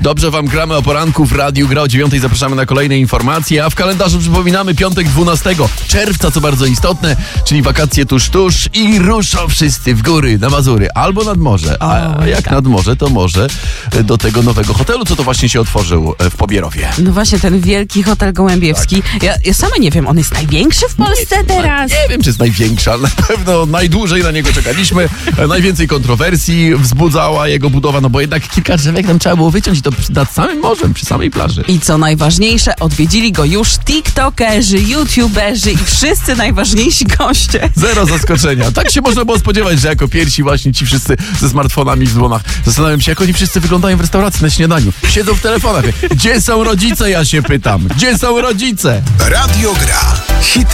Dobrze wam gramy o poranku w Radiu Gra. O 9:00 zapraszamy na kolejne informacje, a w kalendarzu przypominamy piątek 12 czerwca, co bardzo istotne, czyli wakacje tuż i ruszą wszyscy w góry, na Mazury albo nad morze. A jak nad morze, to może do tego nowego hotelu, co to właśnie się otworzył w Pobierowie. No właśnie, ten wielki hotel Gołębiewski. Tak. Ja sama nie wiem, on jest największy w Polsce teraz? Nie wiem, czy jest największy, ale na pewno najdłużej na niego czekaliśmy. Najwięcej kontrowersji wzbudzała jego budowa, no bo jednak kilka drzewek tam trzeba było wyciąć i to nad samym morzem, przy samej plaży. I co najważniejsze, odwiedzili go już tiktokerzy, youtuberzy i wszyscy najważniejsi goście. Zero zaskoczenia. Tak się można było spodziewać, że jako pierwsi właśnie ci wszyscy ze smartfonami w dłonach. Zastanawiam się, jak oni wszyscy wyglądają w restauracji na śniadaniu. Siedzą w telefonach. Gdzie są rodzice, ja się pytam. Gdzie są rodzice? Radio Gra. Hity